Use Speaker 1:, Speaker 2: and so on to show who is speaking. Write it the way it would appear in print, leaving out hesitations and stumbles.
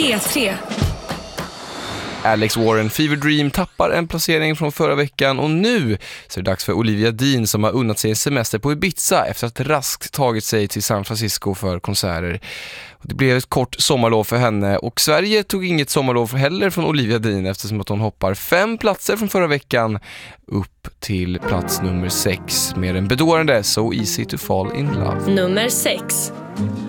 Speaker 1: P3.
Speaker 2: Alex Warren, Fever Dream, tappar en placering från förra veckan och nu så är det dags för Olivia Dean som har unnat sig en semester på Ibiza efter att raskt tagit sig till San Francisco för konserter. Det blev ett kort sommarlov för henne och Sverige tog inget sommarlov heller från Olivia Dean eftersom att hon hoppar 5 platser från förra veckan upp till plats nummer 6 med en bedårande So Easy to Fall in Love.
Speaker 1: Nummer 6.